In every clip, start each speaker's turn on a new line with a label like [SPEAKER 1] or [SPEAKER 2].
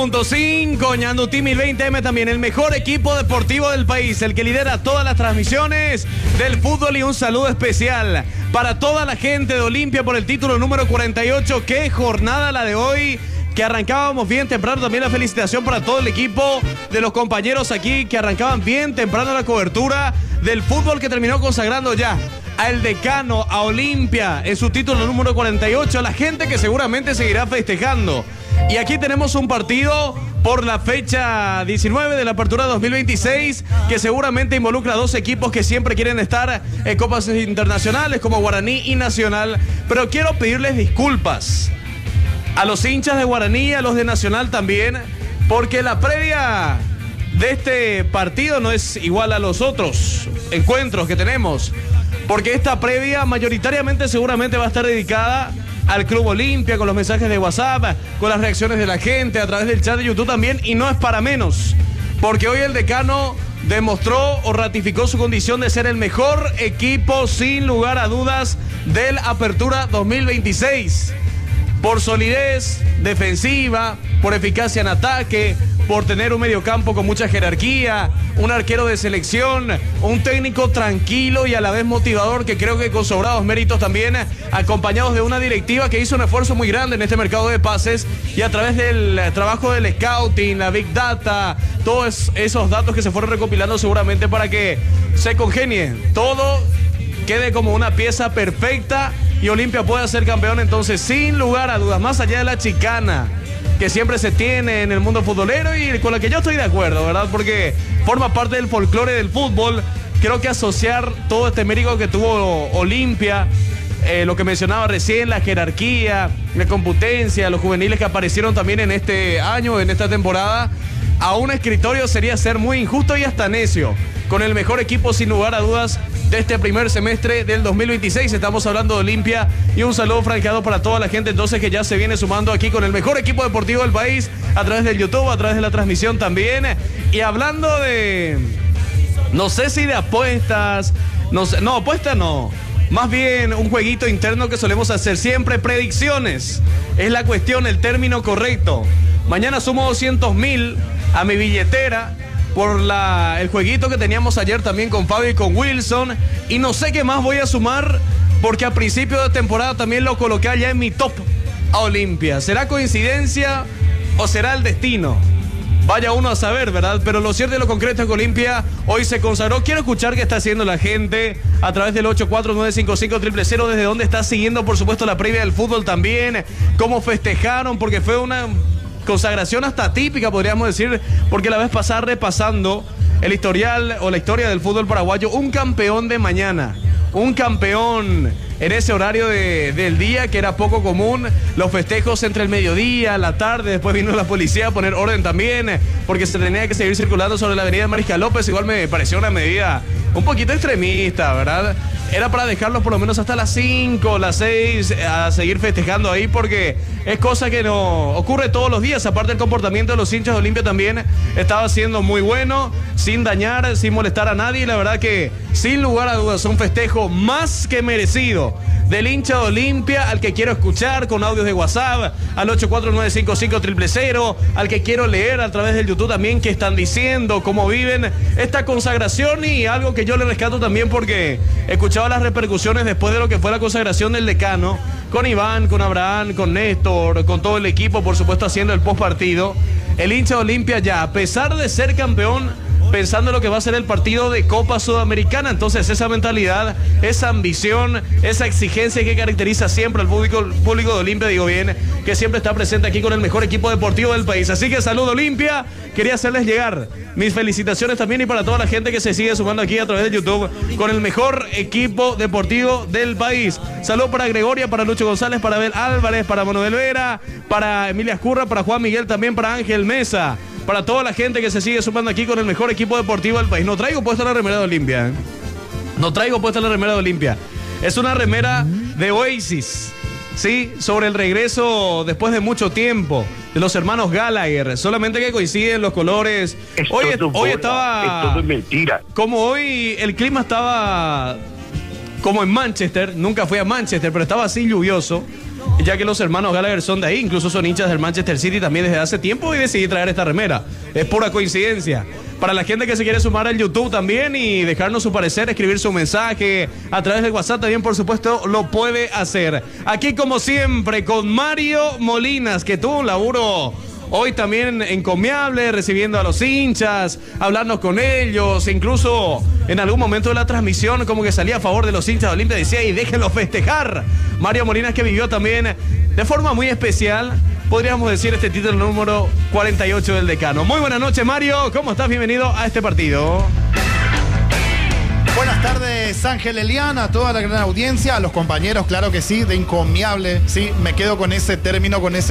[SPEAKER 1] .5, Ñandutí 1020M, también el mejor equipo deportivo del país, el que lidera todas las transmisiones del fútbol, y un saludo especial para toda la gente de Olimpia por el título número 48. Qué jornada la de hoy, que arrancábamos bien temprano. También la felicitación para todo el equipo de los compañeros aquí que arrancaban bien temprano la cobertura del fútbol, que terminó consagrando ya al Decano, a Olimpia, en su título número 48, a la gente que seguramente seguirá festejando. Y aquí tenemos un partido por la fecha 19 de la apertura 2026, que seguramente involucra a dos equipos que siempre quieren estar en copas internacionales, como Guaraní y Nacional. Pero quiero pedirles disculpas a los hinchas de Guaraní y a los de Nacional también, porque la previa de este partido no es igual a los otros encuentros que tenemos, porque esta previa mayoritariamente seguramente va a estar dedicada al Club Olimpia, con los mensajes de WhatsApp, con las reacciones de la gente a través del chat de YouTube también, y no es para menos, porque hoy el Decano demostró o ratificó su condición de ser el mejor equipo, sin lugar a dudas, del Apertura 2026. Por solidez defensiva, por eficacia en ataque, por tener un mediocampo con mucha jerarquía, un arquero de selección, un técnico tranquilo y a la vez motivador, que creo que con sobrados méritos también, acompañados de una directiva que hizo un esfuerzo muy grande en este mercado de pases, y a través del trabajo del scouting, la Big Data, todos esos datos que se fueron recopilando seguramente para que se congenie todo, quede como una pieza perfecta y Olimpia pueda ser campeón. Entonces, sin lugar a dudas, más allá de la chicana que siempre se tiene en el mundo futbolero, y con la que yo estoy de acuerdo, ¿verdad? Porque forma parte del folclore del fútbol. Creo que asociar todo este mérito que tuvo Olimpia, lo que mencionaba recién, la jerarquía, la competencia, los juveniles que aparecieron también en este año, en esta temporada, a un escritorio sería ser muy injusto y hasta necio con el mejor equipo, sin lugar a dudas, de este primer semestre del 2026. Estamos hablando de Olimpia, y un saludo franqueado para toda la gente entonces que ya se viene sumando aquí con el mejor equipo deportivo del país, a través del YouTube, a través de la transmisión también. Y hablando de, no sé si de apuestas, no, apuestas no, más bien un jueguito interno que solemos hacer siempre, predicciones. Es la cuestión, el término correcto. Mañana sumo 200.000 a mi billetera por el jueguito que teníamos ayer también con Fabio y con Wilson, y no sé qué más voy a sumar, porque a principio de temporada también lo coloqué allá en mi top a Olimpia. ¿Será coincidencia o será el destino? Vaya uno a saber, ¿verdad? Pero lo cierto y lo concreto es que Olimpia hoy se consagró. Quiero escuchar qué está haciendo la gente a través del 849550000, desde donde está siguiendo, por supuesto, la previa del fútbol también, cómo festejaron, porque fue una consagración hasta típica, podríamos decir, porque la vez pasada, repasando el historial o la historia del fútbol paraguayo, un campeón de mañana, un campeón en ese horario del día que era poco común, los festejos entre el mediodía, la tarde, después vino la policía a poner orden también, porque se tenía que seguir circulando sobre la avenida Mariscal López. Igual me pareció una medida un poquito extremista, ¿verdad? Era para dejarlos por lo menos hasta las 5, las 6 a seguir festejando ahí, porque es cosa que no ocurre todos los días. Aparte, el comportamiento de los hinchas de Olimpia también estaba siendo muy bueno, sin dañar, sin molestar a nadie. Y la verdad que, sin lugar a dudas, un festejo más que merecido del hincha de Olimpia, al que quiero escuchar con audios de WhatsApp, al 849550000, al que quiero leer a través del YouTube también, qué están diciendo, cómo viven esta consagración, y algo que yo le rescato también, porque escuchaba las repercusiones después de lo que fue la consagración del Decano, con Iván, con Abraham, con Néstor, con todo el equipo, por supuesto, haciendo el post partido. El hincha de Olimpia ya, a pesar de ser campeón, pensando en lo que va a ser el partido de Copa Sudamericana. Entonces, esa mentalidad, esa ambición, esa exigencia que caracteriza siempre al público de Olimpia, digo bien, que siempre está presente aquí con el mejor equipo deportivo del país. Así que saludo, Olimpia. Quería hacerles llegar mis felicitaciones también, y para toda la gente que se sigue sumando aquí a través de YouTube con el mejor equipo deportivo del país. Saludos para Gregoria, para Lucho González, para Abel Álvarez, para Manuel Vera, para Emilia Escurra, para Juan Miguel, también para Ángel Mesa, para toda la gente que se sigue sumando aquí con el mejor equipo deportivo del país. No traigo puesta la remera de Olimpia, ¿eh? No traigo puesta la remera de Olimpia. Es una remera de Oasis, ¿sí? Sobre el regreso, después de mucho tiempo, de los hermanos Gallagher. Solamente que coinciden los colores. Hoy estaba...
[SPEAKER 2] Esto es mentira.
[SPEAKER 1] Como hoy el clima estaba como en Manchester. Nunca fui a Manchester, pero estaba así lluvioso. ya que los hermanos Gallagher son de ahí, incluso son hinchas del Manchester City también desde hace tiempo, y decidí traer esta remera. Es pura coincidencia. Para la gente que se quiere sumar al YouTube también y dejarnos su parecer, escribir su mensaje a través del WhatsApp también, por supuesto, lo puede hacer. Aquí, como siempre, con Mario Molinas, que tuvo un laburo hoy también encomiable, recibiendo a los hinchas, hablarnos con ellos, incluso en algún momento de la transmisión como que salía a favor de los hinchas de Olimpia, decía, y déjenlo festejar. Mario Molinas, que vivió también de forma muy especial, podríamos decir, este título número 48 del decano. Muy buenas noches, Mario, ¿cómo estás? Bienvenido a este partido.
[SPEAKER 2] Buenas tardes, Ángel Eliana, a toda la gran audiencia, a los compañeros, claro que sí, de encomiable, sí, me quedo con ese término, con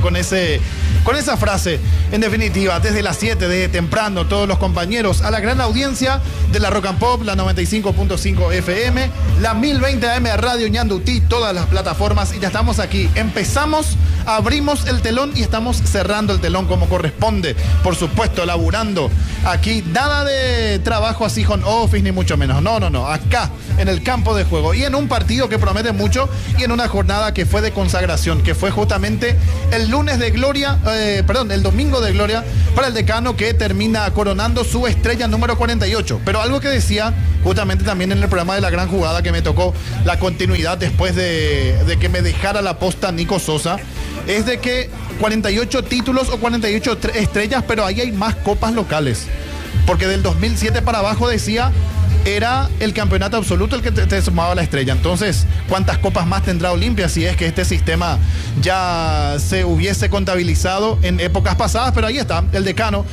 [SPEAKER 2] esa frase. En definitiva, desde las 7, desde temprano, todos los compañeros, a la gran audiencia de la Rock and Pop, la 95.5 FM, la 1020 AM Radio Ñandutí, todas las plataformas, y ya estamos aquí. Empezamos, abrimos el telón y estamos cerrando el telón como corresponde, por supuesto, laburando. Aquí nada de trabajo así con office, ni mucho menos. No, acá en el campo de juego y en un partido que promete mucho y en una jornada que fue de consagración, que fue justamente el domingo de gloria para el decano, que termina coronando su estrella número 48. Pero algo que decía justamente también en el programa de La Gran Jugada, que me tocó la continuidad después de que me dejara la posta Nico Sosa, es de que 48 títulos o 48 estrellas, pero ahí hay más copas locales, porque del 2007 para abajo decía era el campeonato absoluto el que te sumaba la estrella. Entonces, ¿cuántas copas más tendrá Olimpia si es que este sistema ya se hubiese contabilizado en épocas pasadas? Pero ahí está, el decano,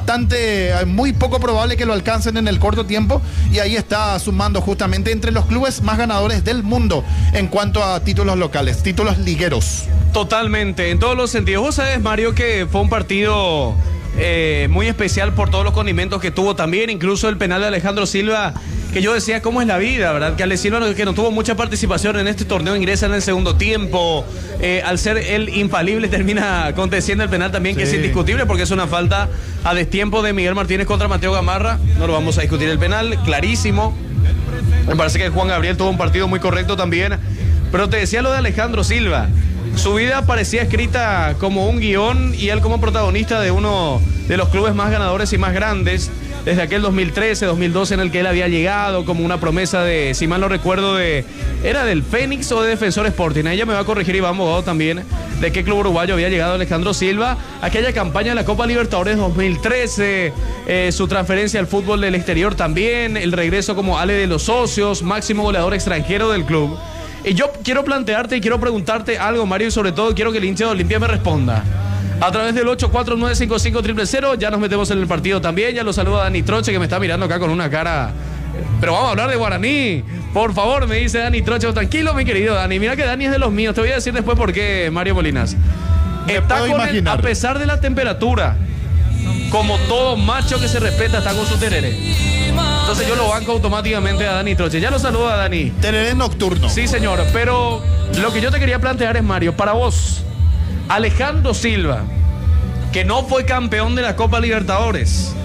[SPEAKER 2] muy poco probable que lo alcancen en el corto tiempo, y ahí está sumando justamente entre los clubes más ganadores del mundo en cuanto a títulos locales, títulos ligueros.
[SPEAKER 1] Totalmente, en todos los sentidos. Vos sabés, Mario, que fue un partido muy especial por todos los condimentos que tuvo también, incluso el penal de Alejandro Silva, que yo decía, ¿cómo es la vida, verdad? Que Ale Silva, que no tuvo mucha participación en este torneo, ingresa en el segundo tiempo, al ser él infalible, termina aconteciendo el penal también, sí, que es indiscutible, porque es una falta a destiempo de Miguel Martínez contra Mateo Gamarra. No lo vamos a discutir el penal, clarísimo. Me parece que Juan Gabriel tuvo un partido muy correcto también, pero te decía lo de Alejandro Silva. Su vida parecía escrita como un guión, y él como protagonista de uno de los clubes más ganadores y más grandes desde aquel 2013, 2012 en el que él había llegado como una promesa de, si mal no recuerdo, era del Fénix o de Defensor Sporting. Ella me va a corregir, Iván Bogado también, de qué club uruguayo había llegado Alejandro Silva. Aquella campaña de la Copa Libertadores 2013, su transferencia al fútbol del exterior también, el regreso como Ale de los Socios, máximo goleador extranjero del club. Y yo quiero plantearte y quiero preguntarte algo, Mario, y sobre todo quiero que el hincha de Olimpia me responda. A través del 8495500, ya nos metemos en el partido también. Ya lo saluda Dani Troche, que me está mirando acá con una cara. Pero vamos a hablar de Guaraní. Por favor, me dice Dani Troche. Tranquilo, mi querido Dani. Mira que Dani es de los míos. Te voy a decir después por qué, Mario Molinas. Está con él, a pesar de la temperatura, como todo macho que se respeta, está con su tereré. Entonces yo lo banco automáticamente a Dani Troche. Ya lo saluda, Dani.
[SPEAKER 2] Tereré nocturno.
[SPEAKER 1] Sí, señor. Pero lo que yo te quería plantear es, Mario, para vos, Alejandro Silva, que no fue campeón de la Copa Libertadores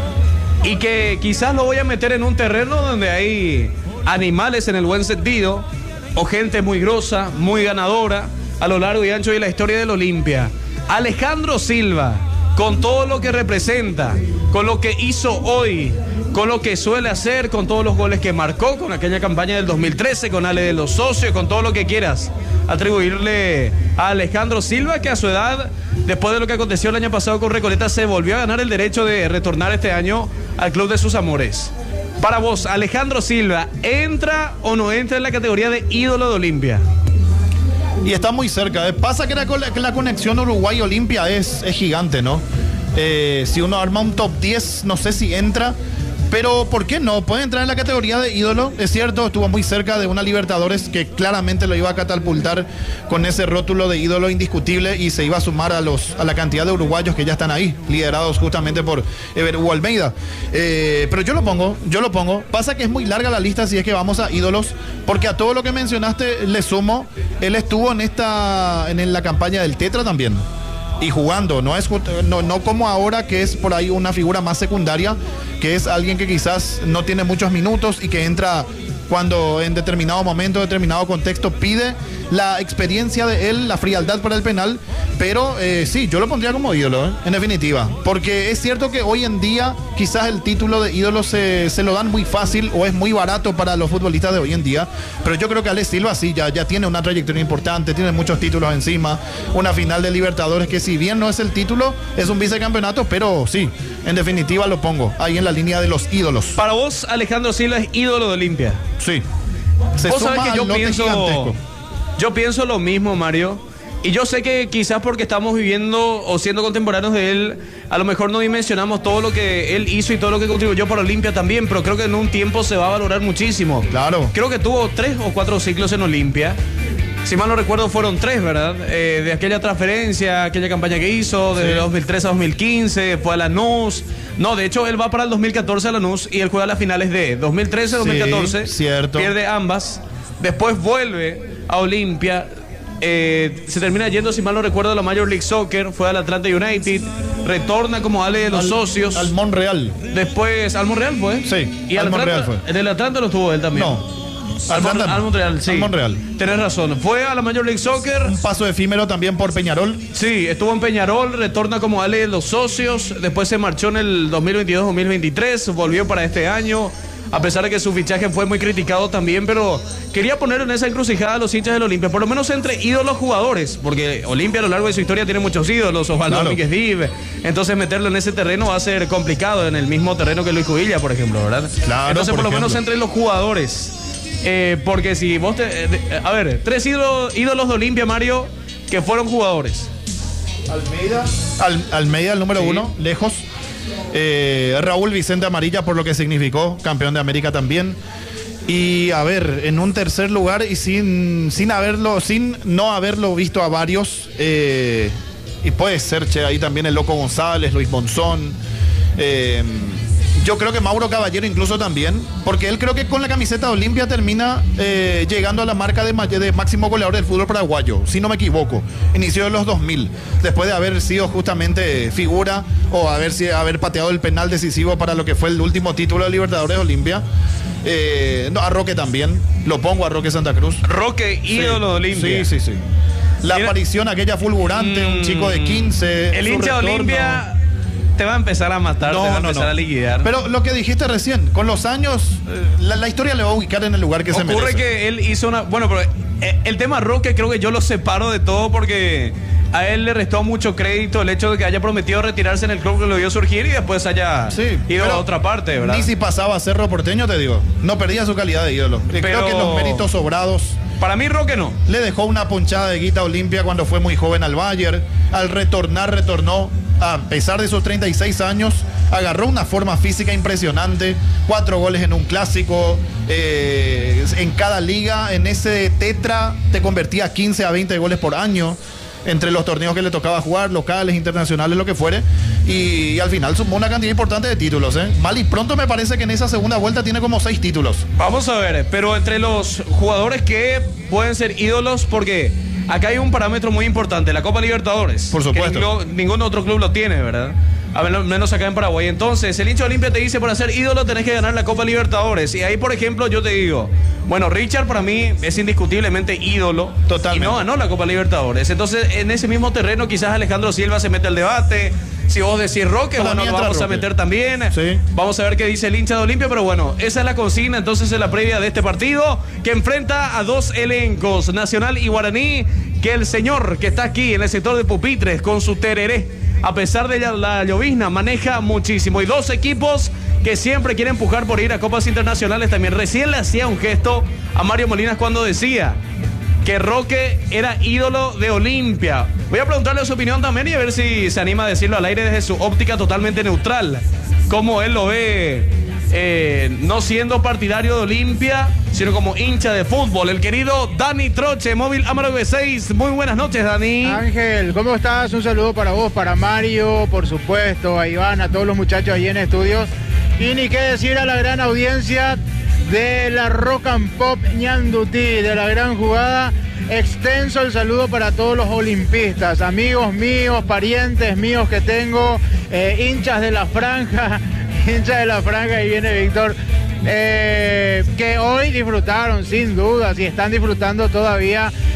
[SPEAKER 1] y que quizás lo voy a meter en un terreno donde hay animales en el buen sentido, o gente muy grosa, muy ganadora a lo largo y ancho de la historia del Olimpia. Alejandro Silva, con todo lo que representa, con lo que hizo hoy, con lo que suele hacer, con todos los goles que marcó, con aquella campaña del 2013, con Ale de los Socios, con todo lo que quieras atribuirle a Alejandro Silva, que a su edad, después de lo que aconteció el año pasado con Recoleta, se volvió a ganar el derecho de retornar este año al club de sus amores. Para vos, Alejandro Silva, ¿entra o no entra en la categoría de ídolo de Olimpia?
[SPEAKER 2] Y está muy cerca. Pasa que la conexión Uruguay-Olimpia es gigante, ¿no? Si uno arma un top 10, no sé si entra, pero ¿por qué no? Puede entrar en la categoría de ídolo. Es cierto, estuvo muy cerca de una Libertadores que claramente lo iba a catapultar con ese rótulo de ídolo indiscutible, y se iba a sumar a la cantidad de uruguayos que ya están ahí, liderados justamente por Ever Hugo Almeida. Pero yo lo pongo. Pasa que es muy larga la lista si es que vamos a ídolos, porque a todo lo que mencionaste le sumo, él estuvo en la campaña del Tetra también. Y jugando, no como ahora, que es por ahí una figura más secundaria, que es alguien que quizás no tiene muchos minutos y que entra cuando en determinado momento, determinado contexto pide la experiencia de él, la frialdad para el penal, pero sí, yo lo pondría como ídolo, en definitiva, porque es cierto que hoy en día quizás el título de ídolo se lo dan muy fácil o es muy barato para los futbolistas de hoy en día, pero yo creo que Alex Silva sí, ya tiene una trayectoria importante, tiene muchos títulos encima, una final de Libertadores que si bien no es el título, es un vicecampeonato, pero sí, en definitiva lo pongo ahí en la línea de los ídolos.
[SPEAKER 1] Para vos, Alejandro Silva es ídolo de Olimpia.
[SPEAKER 2] Sí.
[SPEAKER 1] Vos sabés que yo pienso lo mismo, Mario. Y yo sé que quizás porque estamos viviendo o siendo contemporáneos de él, a lo mejor no dimensionamos todo lo que él hizo y todo lo que contribuyó para Olimpia también, pero creo que en un tiempo se va a valorar muchísimo.
[SPEAKER 2] Claro.
[SPEAKER 1] Creo que tuvo 3 o 4 ciclos en Olimpia. Si mal no recuerdo, fueron 3, ¿verdad? De aquella transferencia, aquella campaña que hizo, de 2013 a 2015, fue a Lanús. No, de hecho, él va para el 2014 a Lanús y él juega las finales de 2013-2014.
[SPEAKER 2] Sí, cierto.
[SPEAKER 1] Pierde ambas. Después vuelve a Olimpia. Se termina yendo, si mal no recuerdo, a la Major League Soccer. Fue al Atlanta United. Retorna como Ale de los socios.
[SPEAKER 2] Al Monreal.
[SPEAKER 1] Después, ¿al Monreal fue?
[SPEAKER 2] Sí,
[SPEAKER 1] y
[SPEAKER 2] al Monreal fue.
[SPEAKER 1] En el Atlanta lo tuvo él también.
[SPEAKER 2] No.
[SPEAKER 1] Al Montreal, sí.
[SPEAKER 2] Al Monreal.
[SPEAKER 1] Tenés razón. Fue a la Major League Soccer.
[SPEAKER 2] Un paso efímero también por Peñarol.
[SPEAKER 1] Sí, estuvo en Peñarol, retorna como Ale de los socios. Después se marchó en el 2022-2023. Volvió para este año. A pesar de que su fichaje fue muy criticado también, pero quería poner en esa encrucijada a los hinchas del Olimpia, por lo menos entre ídolos jugadores, porque Olimpia a lo largo de su historia tiene muchos ídolos, Osvaldo Domínguez Vive, entonces meterlo en ese terreno va a ser complicado, en el mismo terreno que Luis Cubilla, por ejemplo, ¿verdad?
[SPEAKER 2] Claro,
[SPEAKER 1] entonces por lo menos entre los jugadores, porque si vos a ver, 3 ídolos de Olimpia, Mario, que fueron jugadores.
[SPEAKER 2] Almeida, el número 1, lejos. Raúl Vicente Amarilla, por lo que significó, campeón de América también. Y a ver, en un tercer lugar y sin no haberlo visto a varios, y puede ser ahí también el Loco González, Luis Monzón, yo creo que Mauro Caballero incluso también, porque él creo que con la camiseta de Olimpia termina llegando a la marca de máximo goleador del fútbol paraguayo, si no me equivoco. Inició en los 2000, después de haber sido justamente figura o haber pateado el penal decisivo para lo que fue el último título de Libertadores de Olimpia. A Roque también, lo pongo a Roque Santa Cruz.
[SPEAKER 1] Roque, ídolo de Olimpia.
[SPEAKER 2] Sí. La aparición aquella fulgurante, un chico de 15.
[SPEAKER 1] El hincha de Olimpia te va a empezar a matar, te va a empezar a liquidar.
[SPEAKER 2] Pero lo que dijiste recién, con los años, la historia le va a ubicar en el lugar que se merece.
[SPEAKER 1] Ocurre que él hizo una... Bueno, pero el tema Roque creo que yo lo separo de todo porque a él le restó mucho crédito el hecho de que haya prometido retirarse en el club que lo vio surgir y después haya ido a otra parte, ¿verdad?
[SPEAKER 2] Ni si pasaba a Cerro Porteño, te digo. No perdía su calidad de ídolo. Creo que los méritos sobrados...
[SPEAKER 1] Para mí Roque no.
[SPEAKER 2] Le dejó una ponchada de guita a Olimpia cuando fue muy joven al Bayern. Al retornó. A pesar de sus 36 años, agarró una forma física impresionante, 4 goles en un clásico, en cada liga, en ese tetra te convertía 15 a 20 goles por año, entre los torneos que le tocaba jugar, locales, internacionales, lo que fuere, y al final sumó una cantidad importante de títulos. Mal y pronto me parece que en esa segunda vuelta tiene como 6 títulos.
[SPEAKER 1] Vamos a ver, pero entre los jugadores que pueden ser ídolos, porque... acá hay un parámetro muy importante, la Copa Libertadores.
[SPEAKER 2] Por supuesto.
[SPEAKER 1] Que ningún otro club lo tiene, ¿verdad? A menos acá en Paraguay. Entonces, el hincha de Olimpia te dice, para ser ídolo tenés que ganar la Copa Libertadores. Y ahí, por ejemplo, yo te digo, bueno, Richard para mí es indiscutiblemente ídolo.
[SPEAKER 2] Totalmente.
[SPEAKER 1] Y no ganó la Copa Libertadores. Entonces, en ese mismo terreno quizás Alejandro Silva se mete al debate. Si vos decís Roque, bueno, lo vamos a meter también.
[SPEAKER 2] Sí.
[SPEAKER 1] Vamos a ver qué dice el hincha de Olimpia, pero bueno, esa es la consigna entonces en la previa de este partido que enfrenta a 2 elencos, Nacional y Guaraní, que el señor que está aquí en el sector de pupitres con su tereré, a pesar de la llovizna, maneja muchísimo. Y 2 equipos que siempre quieren empujar por ir a copas internacionales también. Recién le hacía un gesto a Mario Molinas cuando decía que Roque era ídolo de Olimpia. Voy a preguntarle su opinión también y a ver si se anima a decirlo al aire desde su óptica totalmente neutral. Cómo él lo ve, no siendo partidario de Olimpia, sino como hincha de fútbol. El querido Dani Troche, móvil Amaro B6. Muy buenas noches, Dani.
[SPEAKER 3] Ángel, ¿cómo estás? Un saludo para vos, para Mario, por supuesto, a Iván, a todos los muchachos ahí en estudios. Y ni qué decir a la gran audiencia de la Rock and Pop Ñandutí, de la gran jugada. Extenso el saludo para todos los olimpistas, amigos míos, parientes míos que tengo, hinchas de la franja, ahí viene Víctor, que hoy disfrutaron sin dudas y están disfrutando todavía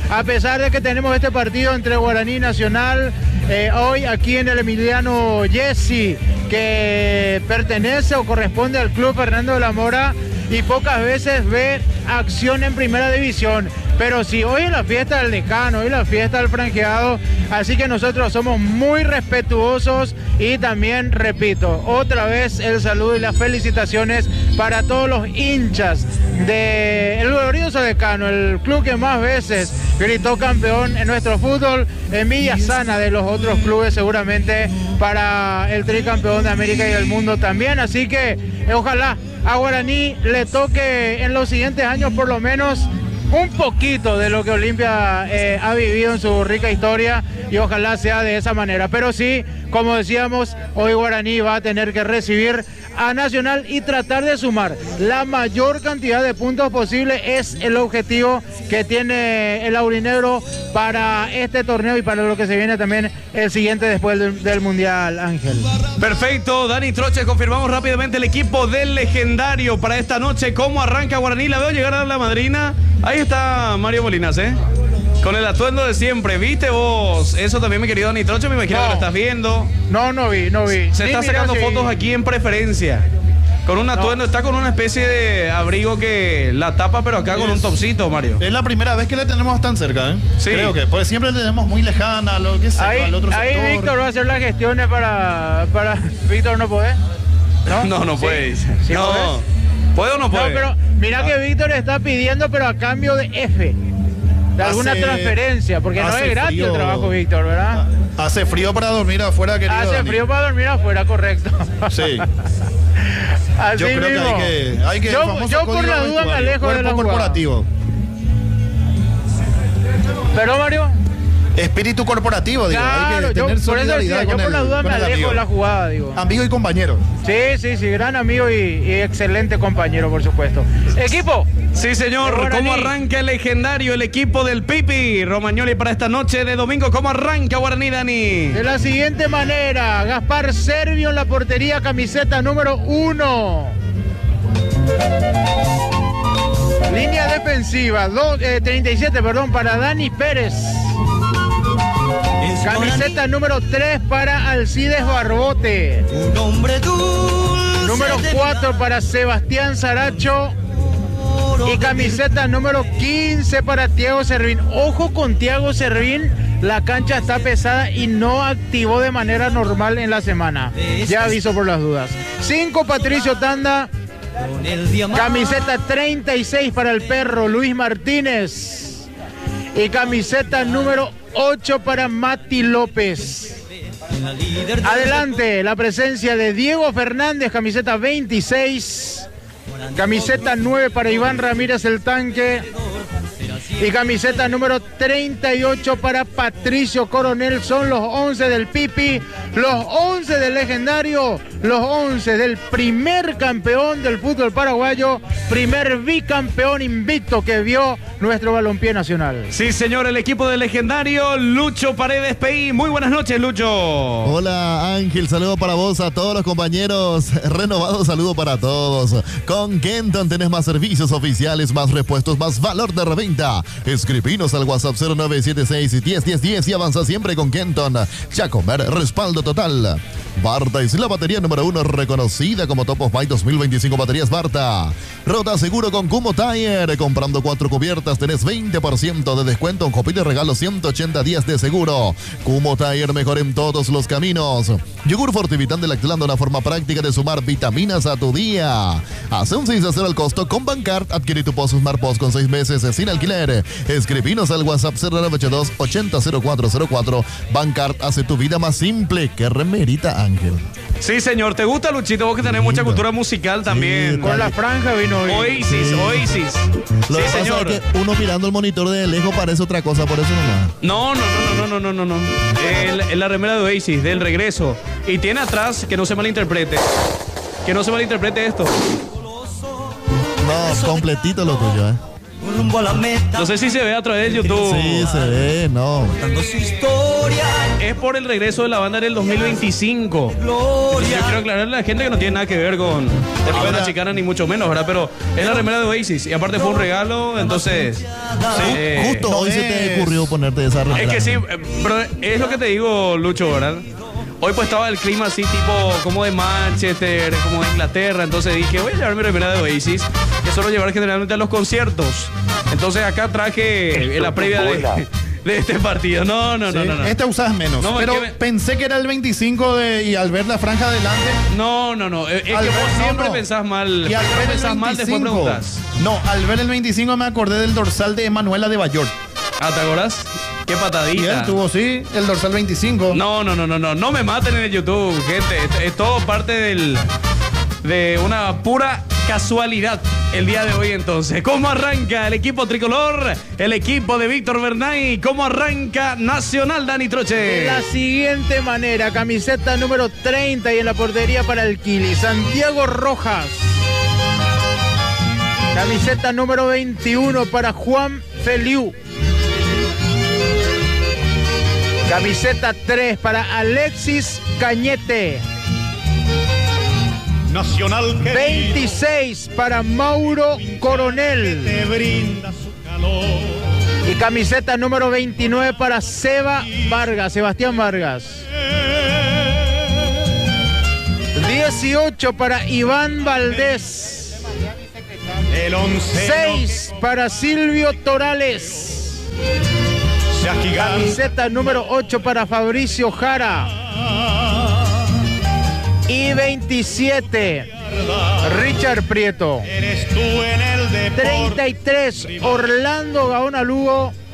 [SPEAKER 3] a pesar de que tenemos este partido entre Guaraní y Nacional, hoy aquí en el Emiliano Yessi, que pertenece o corresponde al Club Fernando de la Mora, y pocas veces ve acción en primera división. Pero sí, hoy es la fiesta del decano, hoy es la fiesta del franqueado, así que nosotros somos muy respetuosos y también, repito, otra vez el saludo y las felicitaciones para todos los hinchas del glorioso decano, el club que más veces gritó campeón en nuestro fútbol, envidia sana de los otros clubes seguramente para el tricampeón de América y del mundo también, así que ojalá a Guaraní le toque en los siguientes años por lo menos un poquito de lo que Olimpia ha vivido en su rica historia, y ojalá sea de esa manera. Pero sí, como decíamos, hoy Guaraní va a tener que recibir a Nacional y tratar de sumar la mayor cantidad de puntos posible. Es el objetivo que tiene el aurinegro para este torneo y para lo que se viene también el siguiente después del Mundial, Ángel.
[SPEAKER 1] Perfecto, Dani Troche, confirmamos rápidamente el equipo del legendario para esta noche. ¿Cómo arranca Guaraní? La veo llegar a la madrina. Ahí está Mario Molinas, con el atuendo de siempre. ¿Viste vos? Eso también, mi querido Dani Troche, me imagino que lo estás viendo.
[SPEAKER 3] No vi.
[SPEAKER 1] Se está sacando fotos aquí en preferencia. Con un atuendo, está con una especie de abrigo que la tapa, pero acá con un topcito, Mario.
[SPEAKER 2] Es la primera vez que le tenemos tan cerca,
[SPEAKER 1] Sí.
[SPEAKER 2] Creo que, porque siempre le tenemos muy lejana, lo que sea, al otro sector.
[SPEAKER 3] Ahí Víctor va a hacer las gestiones para... Víctor, ¿no podés?
[SPEAKER 1] No puede.
[SPEAKER 3] ¿Sí
[SPEAKER 1] No.
[SPEAKER 3] podés?
[SPEAKER 1] ¿Puede o no puede?
[SPEAKER 3] No, pero mira que Víctor está pidiendo, pero a cambio de F. De alguna transferencia, porque no es gratis el trabajo, Víctor, ¿verdad?
[SPEAKER 2] Hace frío para dormir afuera, querido
[SPEAKER 3] Hace
[SPEAKER 2] Dani.
[SPEAKER 3] frío para dormir afuera, correcto.
[SPEAKER 2] Sí.
[SPEAKER 3] Así
[SPEAKER 2] Yo creo
[SPEAKER 3] mismo.
[SPEAKER 2] que hay que
[SPEAKER 3] Yo por la duda me alejo de la
[SPEAKER 2] cuerpo corporativo.
[SPEAKER 3] ¿Pero, Mario?
[SPEAKER 2] Espíritu corporativo, digo.
[SPEAKER 3] Claro,
[SPEAKER 2] hay que
[SPEAKER 3] yo
[SPEAKER 2] tener
[SPEAKER 3] por eso
[SPEAKER 2] solidaridad
[SPEAKER 3] decía, yo por la duda me alejo de la jugada, digo.
[SPEAKER 2] Amigo y compañero.
[SPEAKER 3] Sí, gran amigo y excelente compañero, por supuesto. Equipo.
[SPEAKER 1] Sí, señor. ¿Cómo arranca el legendario, el equipo del Pipi Romagnoli para esta noche de domingo? ¿Cómo arranca Guaraní, Dani?
[SPEAKER 3] De la siguiente manera: Gaspar Servio en la portería, camiseta número 1. Línea defensiva, 37, para Dani Pérez. Camiseta número 3 para Alcides Barbote. Número 4 para Sebastián Saracho. Y camiseta número 15 para Thiago Servín. Ojo con Thiago Servín, la cancha está pesada y no activó de manera normal en la semana. Ya aviso por las dudas. 5 Patricio Tanda. Camiseta 36 para el perro Luis Martínez. Y camiseta número 8 para Mati López. Adelante, la presencia de Diego Fernández, camiseta 26. Camiseta 9 para Iván Ramírez el Tanque. Y camiseta número 38 para Patricio Coronel. Son los 11 del Pipi, los 11 del legendario, los 11 del primer campeón del fútbol paraguayo, primer bicampeón invicto que vio nuestro balompié nacional.
[SPEAKER 1] Sí, señor, el equipo del legendario, Lucho Paredes PI. Muy buenas noches, Lucho.
[SPEAKER 4] Hola, Ángel, saludo para vos, a todos los compañeros. Renovado saludo para todos. Con Kenton tenés más servicios oficiales, más repuestos, más valor de reventa. Escribinos al WhatsApp 0976-101010 y avanza siempre con Kenton. Jacomer, respaldo total. Barta es la batería número 1 reconocida como Top of Mind 2025 baterías Barta. Rota seguro con Kumo Tire. Comprando 4 cubiertas tenés 20% de descuento, un copy de regalo, 180 días de seguro. Kumo Tire, mejor en todos los caminos. Yogur Fortivitán lactando, una forma práctica de sumar vitaminas a tu día. Hace un 6 al costo con Bancard. Adquirí tu Post Smart Post con 6 meses sin alquiler. Escribinos al WhatsApp 0982-800404. Bancard hace tu vida más simple. ¡Qué remerita, Ángel!
[SPEAKER 1] Sí, señor. ¿Te gusta, Luchito? Vos que tenés mucha cultura musical también.
[SPEAKER 4] Sí,
[SPEAKER 3] Con la franja vino hoy.
[SPEAKER 1] Oasis.
[SPEAKER 4] Lo
[SPEAKER 1] Sí,
[SPEAKER 4] que pasa
[SPEAKER 1] señor.
[SPEAKER 4] es que uno mirando el monitor de lejos parece otra cosa, por eso nomás.
[SPEAKER 1] No. La remera de Oasis, del regreso. Y tiene atrás, que no se malinterprete. Que no se malinterprete esto.
[SPEAKER 4] No, completito lo tuyo,
[SPEAKER 5] rumbo a la meta.
[SPEAKER 1] No sé si se ve a través de YouTube.
[SPEAKER 4] Sí, se ve, no.
[SPEAKER 5] Contando su historia.
[SPEAKER 1] Es por el regreso de la banda en el 2025. Yo quiero aclararle a la gente que no tiene nada que ver con la chicana ni mucho menos, ¿verdad? Pero es la remera de Oasis y aparte fue un regalo, entonces...
[SPEAKER 4] Justo hoy se te ocurrió ponerte esa remera.
[SPEAKER 1] Es que sí, pero es lo que te digo, Lucho, ¿verdad? Hoy pues estaba el clima así tipo como de Manchester, como de Inglaterra, entonces dije, voy a llevar mi remera de Oasis, que suelo llevar generalmente a los conciertos. Entonces acá traje la previa de este partido. No.
[SPEAKER 2] Este usas menos.
[SPEAKER 1] No,
[SPEAKER 2] pero pensé que era el 25 y al ver la franja adelante.
[SPEAKER 1] No. Es que vos siempre pensás mal.
[SPEAKER 2] Y al ver
[SPEAKER 1] pensás
[SPEAKER 2] el 25,
[SPEAKER 1] mal, después preguntás.
[SPEAKER 2] No, al ver el 25 me acordé del dorsal de Emanuela de Bayor.
[SPEAKER 1] Ah, ¿te acordás? Qué patadita.
[SPEAKER 2] Y él tuvo, sí, el dorsal 25.
[SPEAKER 1] No me maten en el YouTube, gente. Es todo parte de una pura casualidad el día de hoy entonces. ¿Cómo arranca el equipo tricolor? El equipo de Víctor Bernay. ¿Cómo arranca Nacional, Dani Troche?
[SPEAKER 3] De la siguiente manera, camiseta número 30 y en la portería para el Kili, Santiago Rojas. Camiseta número 21 para Juan Feliu. Camiseta 3 para Alexis Cañete.
[SPEAKER 6] Nacional
[SPEAKER 3] 26 para Mauro Coronel.
[SPEAKER 6] te brinda su calor.
[SPEAKER 3] Y camiseta número 29 para Sebastián Vargas. 18 para Iván Valdés.
[SPEAKER 6] El 11
[SPEAKER 3] 6 para Silvio Torales. Camiseta número 8 para Fabricio Jara. Y 27, Richard Prieto.
[SPEAKER 6] eres tú en el deporte.
[SPEAKER 3] 33, Orlando Gaona Lugo.